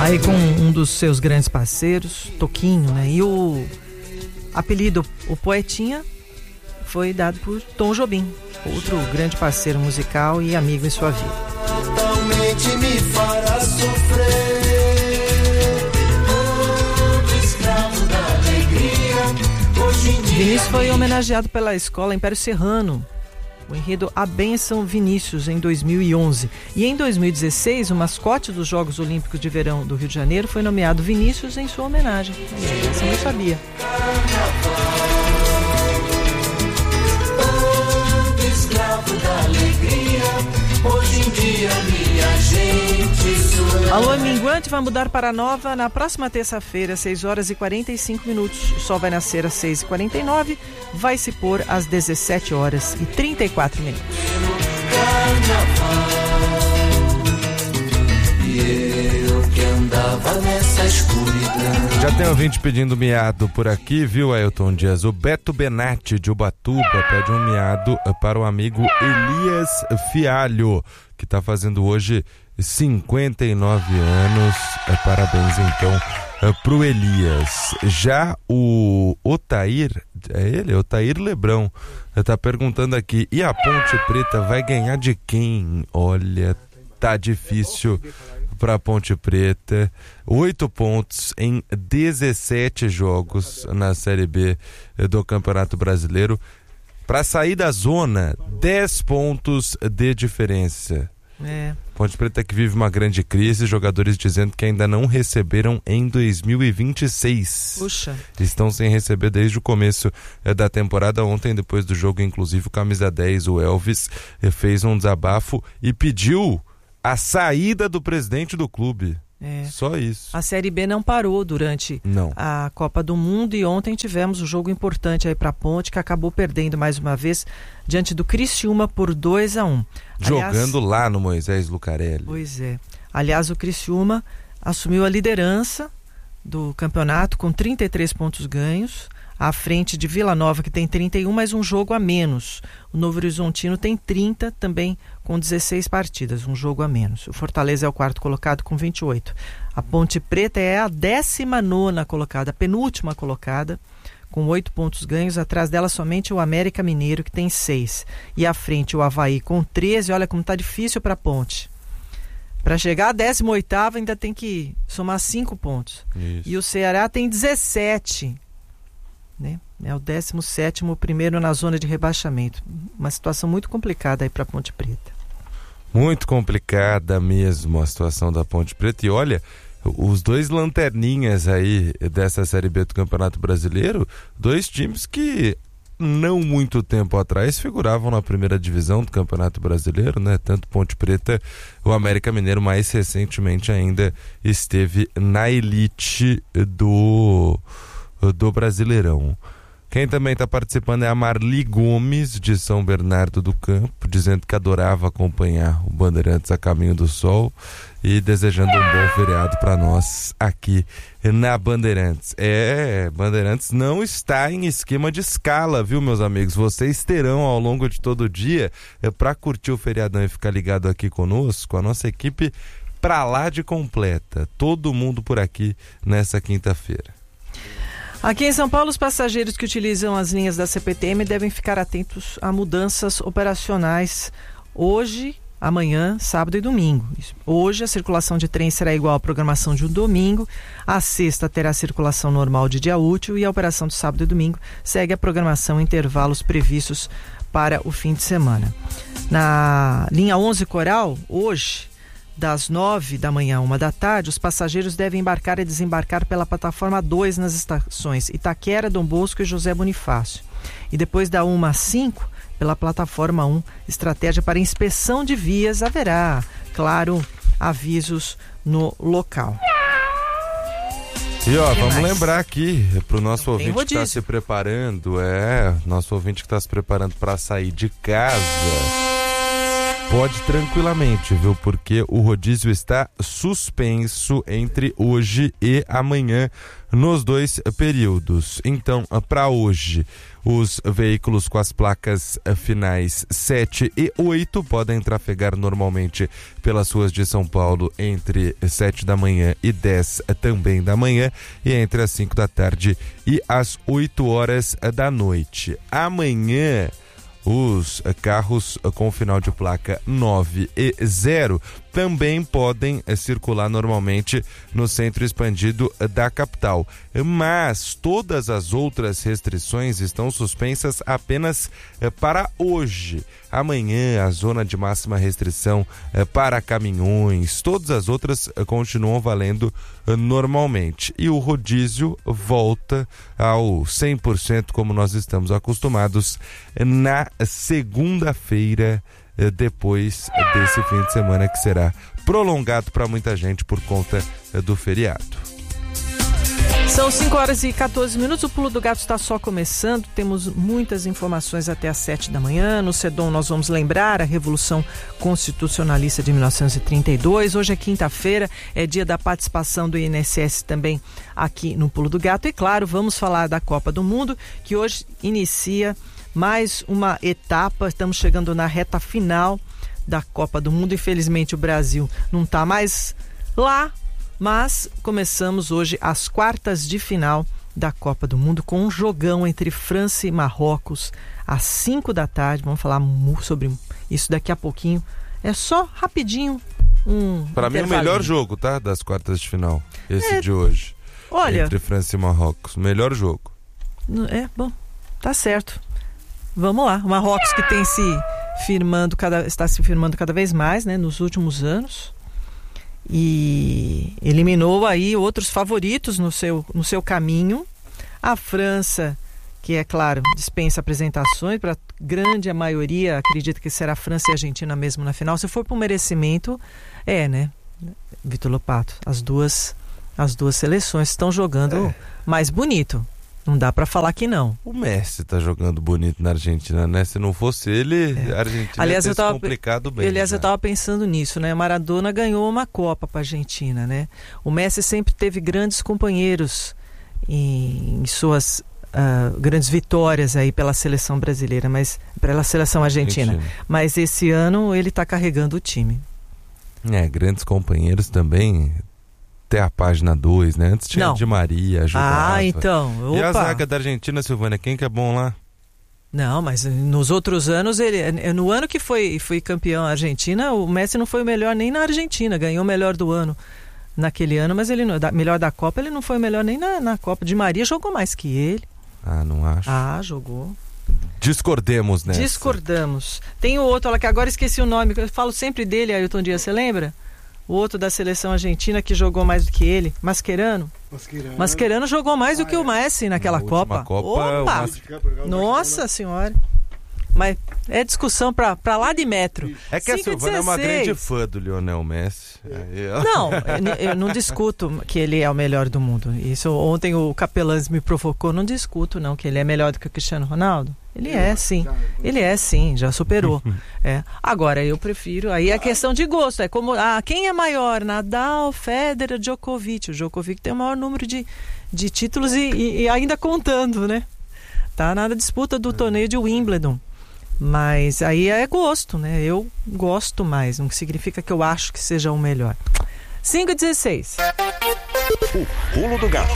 Aí com um dos seus grandes parceiros, Toquinho, né? E o apelido, o Poetinha, foi dado por Tom Jobim, outro grande parceiro musical e amigo em sua vida. Totalmente me fará sofrer, escravo da alegria. Hoje em dia Vinícius foi homenageado pela Escola Império Serrano, o enredo A Bênção Vinícius, em 2011. E em 2016, o mascote dos Jogos Olímpicos de Verão do Rio de Janeiro foi nomeado Vinícius em sua homenagem. Essa eu não sabia. escravo da alegria. Hoje em dia minha gente sua. A lua minguante vai mudar para nova na próxima terça-feira, 6 horas e 45 minutos. O sol vai nascer às 6h49, vai se pôr às 17 horas e 34 minutos. E eu que andava nessa escuridão. Já tem ouvinte pedindo miado por aqui, viu, Ailton Dias? O Beto Benatti de Ubatuba pede um miado para o amigo Elias Fialho, que está fazendo hoje 59 anos. Parabéns, então, pro Elias. Já o Otair, Otair Lebrão, tá perguntando aqui, e a Ponte Preta vai ganhar de quem? Olha, tá difícil para Ponte Preta. 8 pontos em 17 jogos na Série B do Campeonato Brasileiro. Para sair da zona, 10 pontos de diferença. Ponte Preta que vive uma grande crise, jogadores dizendo que ainda não receberam em 2026. Puxa. Estão sem receber desde o começo da temporada. Ontem, depois do jogo, inclusive, o camisa 10, o Elvis, fez um desabafo e pediu a saída do presidente do clube. Só isso. A Série B não parou durante a Copa do Mundo e ontem tivemos um jogo importante aí para a Ponte, que acabou perdendo mais uma vez diante do Criciúma por 2-1. Jogando lá no Moisés Lucarelli. Pois é. Aliás, o Criciúma assumiu a liderança do campeonato com 33 pontos ganhos, à frente de Vila Nova, que tem 31, mas um jogo a menos. O Novo Horizontino tem 30, também com 16 partidas, um jogo a menos. O Fortaleza é o quarto colocado com 28. A Ponte Preta é a 19ª colocada, a penúltima colocada, com 8 pontos ganhos. Atrás dela somente o América Mineiro, que tem 6. E à frente o Avaí com 13. Olha como está difícil para a Ponte. Para chegar a 18ª ainda tem que somar 5 pontos. Isso. E o Ceará tem 17. Né? É o 17º, primeiro na zona de rebaixamento. Uma situação muito complicada aí para a Ponte Preta. Muito complicada mesmo a situação da Ponte Preta. E olha, os dois lanterninhas aí dessa Série B do Campeonato Brasileiro, dois times que não muito tempo atrás figuravam na primeira divisão do Campeonato Brasileiro, né? Tanto Ponte Preta, o América Mineiro mais recentemente ainda esteve na elite do Brasileirão. Quem também está participando é a Marli Gomes, de São Bernardo do Campo, dizendo que adorava acompanhar o Bandeirantes a caminho do sol e desejando um bom feriado para nós aqui na Bandeirantes. Bandeirantes não está em esquema de escala, viu, meus amigos? Vocês terão ao longo de todo o dia, para curtir o feriadão e ficar ligado aqui conosco, a nossa equipe pra lá de completa. Todo mundo por aqui nessa quinta-feira. Aqui em São Paulo, os passageiros que utilizam as linhas da CPTM devem ficar atentos a mudanças operacionais hoje, amanhã, sábado e domingo. Hoje a circulação de trem será igual à programação de um domingo, a sexta terá circulação normal de dia útil e a operação de sábado e domingo segue a programação em intervalos previstos para o fim de semana. Na linha 11 Coral, hoje, das 9 da manhã a 1 da tarde, os passageiros devem embarcar e desembarcar pela plataforma 2 nas estações Itaquera, Dom Bosco e José Bonifácio. E depois da 1 às 5, pela plataforma 1, estratégia para inspeção de vias, haverá, claro, avisos no local. E vamos lembrar aqui pro nosso ouvinte que está se preparando, nosso ouvinte que está se preparando para sair de casa. Pode tranquilamente, viu? Porque o rodízio está suspenso entre hoje e amanhã nos 2 períodos. Então, para hoje, os veículos com as placas finais 7 e 8 podem trafegar normalmente pelas ruas de São Paulo entre 7 da manhã e 10 também da manhã e entre as 5 da tarde e as 8 horas da noite. Amanhã, os carros com final de placa 9 e 0 também podem circular normalmente no centro expandido da capital. Mas todas as outras restrições estão suspensas apenas para hoje. Amanhã, a zona de máxima restrição para caminhões, todas as outras continuam valendo normalmente. E o rodízio volta ao 100%, como nós estamos acostumados, na segunda-feira, depois desse fim de semana que será prolongado para muita gente por conta do feriado. São 5 horas e 14 minutos, o Pulo do Gato está só começando, temos muitas informações até às 7 da manhã. No CEDOM nós vamos lembrar a Revolução Constitucionalista de 1932. Hoje é quinta-feira, é dia da participação do INSS também aqui no Pulo do Gato. E claro, vamos falar da Copa do Mundo, que hoje inicia mais uma etapa. Estamos chegando na reta final da Copa do Mundo. Infelizmente o Brasil não está mais lá, mas começamos hoje as quartas de final da Copa do Mundo com um jogão entre França e Marrocos às 5 da tarde. Vamos falar sobre isso daqui a pouquinho. É só rapidinho para mim é o melhor jogo, tá? Das quartas de final. Esse de hoje. Olha, entre França e Marrocos. Melhor jogo. Bom, tá certo. Vamos lá. O Marrocos que tem está se firmando cada vez mais, né, nos últimos anos. E eliminou aí outros favoritos no seu caminho. A França, que é claro, dispensa apresentações, para grande maioria acredita que será França e Argentina mesmo na final. Se for por merecimento, né, Vitor Lopato, as duas seleções estão jogando mais bonito. Não dá pra falar que não. O Messi tá jogando bonito na Argentina, né? Se não fosse ele, a Argentina ia ter se complicado bem. Aliás, eu tava pensando nisso, né? Maradona ganhou uma Copa pra Argentina, né? O Messi sempre teve grandes companheiros em suas grandes vitórias aí pela seleção brasileira, mas pela seleção argentina. Mas esse ano ele tá carregando o time. Grandes companheiros também. Até a página 2, né? Antes tinha Di Maria, ajudava. Então. Opa. E a zaga da Argentina, Silvânia, quem que é bom lá? Não, mas nos outros anos, no ano que foi campeão a Argentina, o Messi não foi o melhor nem na Argentina, ganhou o melhor do ano naquele ano, mas ele melhor da Copa, ele não foi o melhor nem na Copa. Di Maria jogou mais que ele. Não acho. Jogou. Discordemos, né? Discordamos. Tem o outro lá que agora esqueci o nome, eu falo sempre dele, Ailton Dias, você lembra? O outro da seleção argentina que jogou mais do que ele, Mascherano. Mascherano jogou mais do que o Messi naquela Copa. Opa! Nossa Senhora! Mas é discussão pra lá de metro. É que a Silvana é uma grande fã do Lionel Messi. Não, eu não discuto que ele é o melhor do mundo. Isso ontem o Capelães me provocou. Não discuto não que ele é melhor do que o Cristiano Ronaldo. Ele é sim, já superou. Agora eu prefiro, aí é questão de gosto, é como, quem é maior, Nadal, Federer, Djokovic. O Djokovic tem o maior número de títulos e ainda contando, né? Tá na disputa do torneio de Wimbledon. Mas aí é gosto, né? Eu gosto mais, não significa que eu acho que seja o melhor. 5h16. O Pulo do Gato.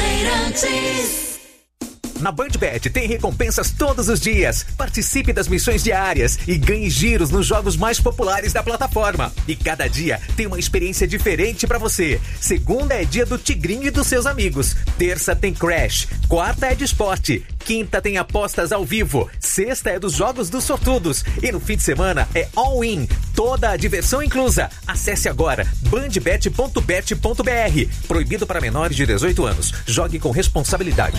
Na BandBet tem recompensas todos os dias. Participe das missões diárias e ganhe giros nos jogos mais populares da plataforma. E cada dia tem uma experiência diferente pra você. Segunda é dia do Tigrinho e dos seus amigos. Terça tem Crash. Quarta é de esporte. Quinta tem apostas ao vivo. Sexta é dos jogos dos sortudos. E no fim de semana é all-in. Toda a diversão inclusa. Acesse agora bandbet.bet.br. Proibido para menores de 18 anos. Jogue com responsabilidade.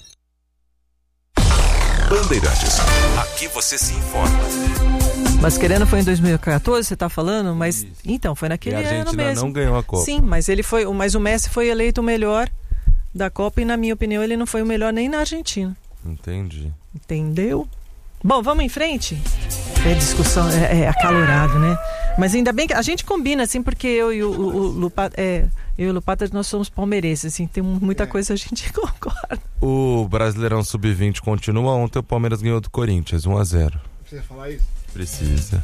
Bandeirantes. Aqui você se informa. Mascherano foi em 2014, você está falando? Mas então, foi naquele ano mesmo. E a Argentina não ganhou a Copa. Sim, mas o Messi foi eleito o melhor da Copa e, na minha opinião, ele não foi o melhor nem na Argentina. Entendi. Entendeu? Bom, vamos em frente? discussão, é acalorado, né? Mas ainda bem que a gente combina, assim, porque eu e o Lupata, nós somos palmeirenses, assim, tem muita coisa a gente concorda. O Brasileirão Sub-20 continua. Ontem o Palmeiras ganhou do Corinthians, 1-0. Precisa falar isso? Precisa.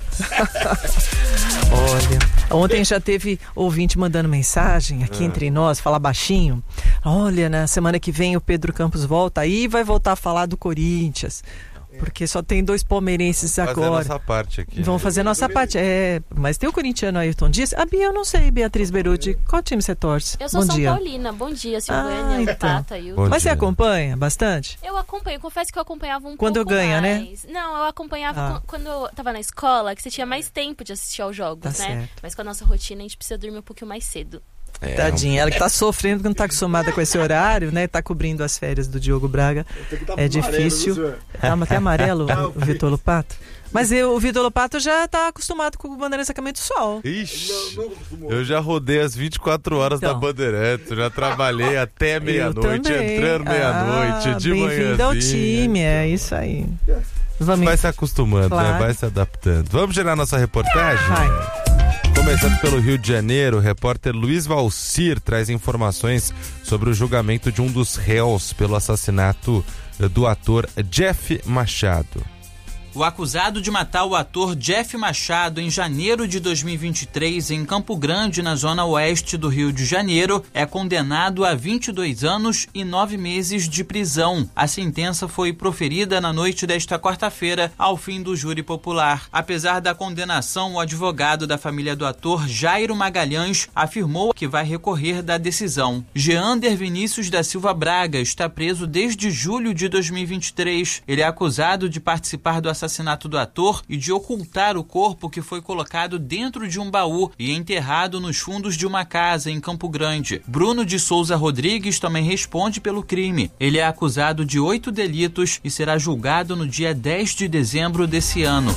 Olha, ontem já teve ouvinte mandando mensagem aqui entre nós, falar baixinho. Olha, na semana que vem o Pedro Campos volta, aí vai voltar a falar do Corinthians. Porque só tem 2 palmeirenses agora. Vamos fazer a nossa parte aqui. Vamos fazer a nossa parte. Mas tem o corintiano Ayrton Dias. A Bia, eu não sei, Beatriz Beruti. Qual time você torce? Eu sou São Paulina. Bom dia, Silvânia, Pata e Mas você acompanha bastante? Eu acompanho. Confesso que eu acompanhava um quando pouco ganha, mais. Né? Não, eu acompanhava quando eu tava na escola, que você tinha mais tempo de assistir aos jogos, né? Certo. Mas com a nossa rotina, a gente precisa dormir um pouquinho mais cedo. Tadinha, ela que tá sofrendo, que não tá acostumada com esse horário, né? Tá cobrindo as férias do Diogo Braga. É difícil. Tá até amarelo o Vitor Lopato. Mas o Vitor Lopato já tá acostumado com o Bandeirantes Sacramento do Sol. Ixi, eu já rodei as 24 horas da Bandeirantes, já trabalhei até meia-noite, entrando meia-noite, de manhã. Bem-vindo ao time, é isso aí. Vai se acostumando, claro, né? Vai se adaptando. Vamos gerar nossa reportagem? Vai. Começando pelo Rio de Janeiro, o repórter Luiz Valcir traz informações sobre o julgamento de um dos réus pelo assassinato do ator Jeff Machado. O acusado de matar o ator Jeff Machado em janeiro de 2023 em Campo Grande, na zona oeste do Rio de Janeiro, é condenado a 22 anos e 9 meses de prisão. A sentença foi proferida na noite desta quarta-feira, ao fim do júri popular. Apesar da condenação, o advogado da família do ator, Jairo Magalhães, afirmou que vai recorrer da decisão. Geander Vinícius da Silva Braga está preso desde julho de 2023. Ele é acusado de participar do assassinato do ator e de ocultar o corpo, que foi colocado dentro de um baú e enterrado nos fundos de uma casa em Campo Grande. Bruno de Souza Rodrigues também responde pelo crime. Ele é acusado de 8 delitos e será julgado no dia 10 de dezembro desse ano.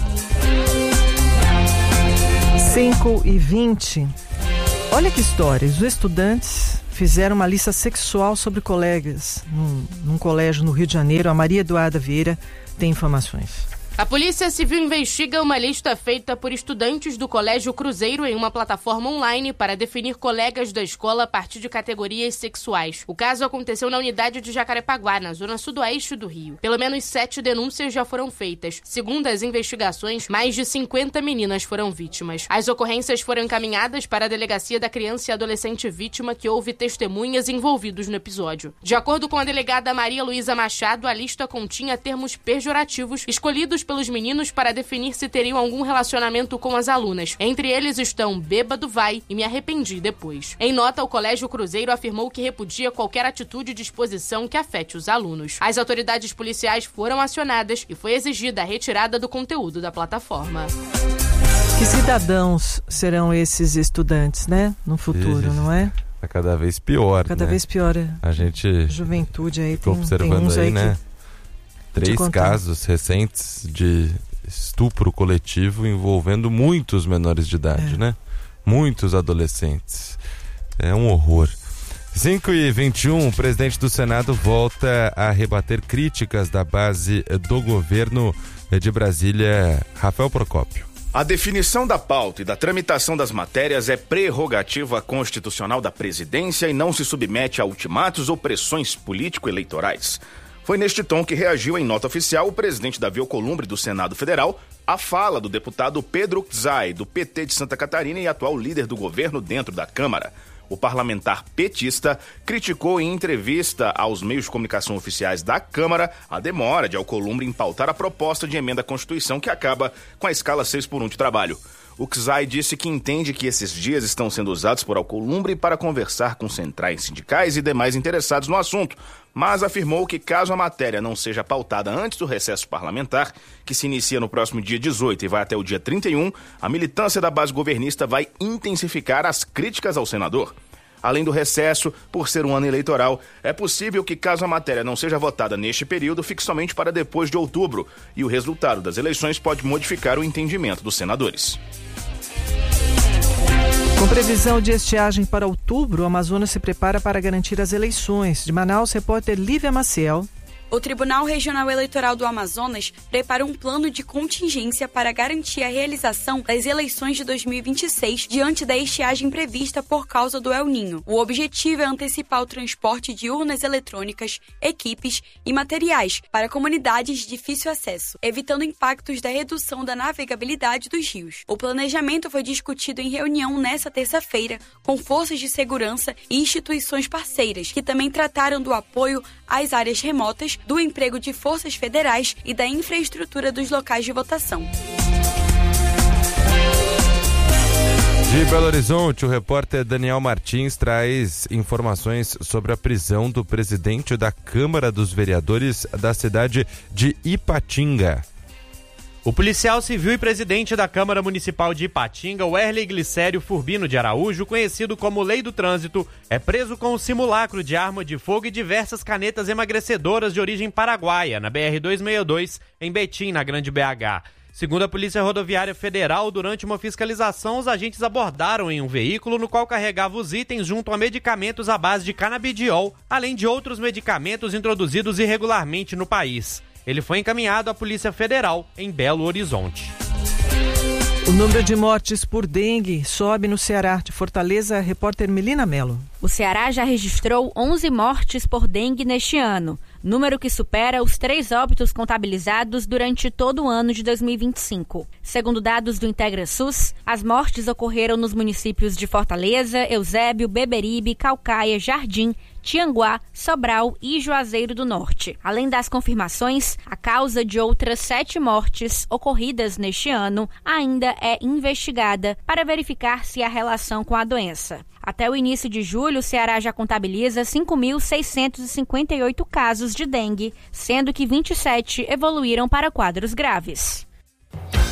5h20. Olha que história. Os estudantes fizeram uma lista sexual sobre colegas num colégio no Rio de Janeiro. A Maria Eduarda Vieira tem informações. A Polícia Civil investiga uma lista feita por estudantes do Colégio Cruzeiro em uma plataforma online para definir colegas da escola a partir de categorias sexuais. O caso aconteceu na unidade de Jacarepaguá, na zona sudoeste do Rio. Pelo menos 7 denúncias já foram feitas. Segundo as investigações, mais de 50 meninas foram vítimas. As ocorrências foram encaminhadas para a Delegacia da Criança e Adolescente Vítima, que houve testemunhas envolvidos no episódio. De acordo com a delegada Maria Luísa Machado, a lista continha termos pejorativos escolhidos pelos meninos para definir se teriam algum relacionamento com as alunas. Entre eles estão bêbado vai e me arrependi depois. Em nota, o Colégio Cruzeiro afirmou que repudia qualquer atitude de exposição que afete os alunos. As autoridades policiais foram acionadas e foi exigida a retirada do conteúdo da plataforma. Que cidadãos serão esses estudantes, né? No futuro, não é? É cada vez pior, Cada vez pior. A gente juventude aí tem uns aí, né? 3 casos recentes de estupro coletivo envolvendo muitos menores de idade, né? Muitos adolescentes. É um horror. 5h21, o presidente do Senado volta a rebater críticas da base do governo de Brasília, Rafael Procópio. A definição da pauta e da tramitação das matérias é prerrogativa constitucional da presidência e não se submete a ultimatos ou pressões político-eleitorais. Foi neste tom que reagiu em nota oficial o presidente Davi Alcolumbre do Senado Federal à fala do deputado Pedro Czai, do PT de Santa Catarina e atual líder do governo dentro da Câmara. O parlamentar petista criticou em entrevista aos meios de comunicação oficiais da Câmara a demora de Alcolumbre em pautar a proposta de emenda à Constituição que acaba com a escala 6x1 de trabalho. O Czai disse que entende que esses dias estão sendo usados por Alcolumbre para conversar com centrais sindicais e demais interessados no assunto, mas afirmou que caso a matéria não seja pautada antes do recesso parlamentar, que se inicia no próximo dia 18 e vai até o dia 31, a militância da base governista vai intensificar as críticas ao senador. Além do recesso, por ser um ano eleitoral, é possível que, caso a matéria não seja votada neste período, fique somente para depois de outubro, e o resultado das eleições pode modificar o entendimento dos senadores. Com previsão de estiagem para outubro, o Amazonas se prepara para garantir as eleições. De Manaus, repórter Lívia Maciel. O Tribunal Regional Eleitoral do Amazonas prepara um plano de contingência para garantir a realização das eleições de 2026 diante da estiagem prevista por causa do El Niño. O objetivo é antecipar o transporte de urnas eletrônicas, equipes e materiais para comunidades de difícil acesso, evitando impactos da redução da navegabilidade dos rios. O planejamento foi discutido em reunião nesta terça-feira com forças de segurança e instituições parceiras, que também trataram do apoio às áreas remotas, do emprego de forças federais e da infraestrutura dos locais de votação. De Belo Horizonte, o repórter Daniel Martins traz informações sobre a prisão do presidente da Câmara dos Vereadores da cidade de Ipatinga. O policial civil e presidente da Câmara Municipal de Ipatinga, Werley Glicério Furbino de Araújo, conhecido como Lei do Trânsito, é preso com um simulacro de arma de fogo e diversas canetas emagrecedoras de origem paraguaia, na BR-262, em Betim, na Grande BH. Segundo a Polícia Rodoviária Federal, durante uma fiscalização, os agentes abordaram em um veículo no qual carregava os itens junto a medicamentos à base de canabidiol, além de outros medicamentos introduzidos irregularmente no país. Ele foi encaminhado à Polícia Federal em Belo Horizonte. O número de mortes por dengue sobe no Ceará. De Fortaleza, repórter Melina Mello. O Ceará já registrou 11 mortes por dengue neste ano, número que supera os 3 óbitos contabilizados durante todo o ano de 2025. Segundo dados do IntegraSUS, as mortes ocorreram nos municípios de Fortaleza, Eusébio, Beberibe, Caucaia, Jardim, Tianguá, Sobral e Juazeiro do Norte. Além das confirmações, a causa de outras 7 mortes ocorridas neste ano ainda é investigada para verificar se há relação com a doença. Até o início de julho, o Ceará já contabiliza 5.658 casos de dengue, sendo que 27 evoluíram para quadros graves.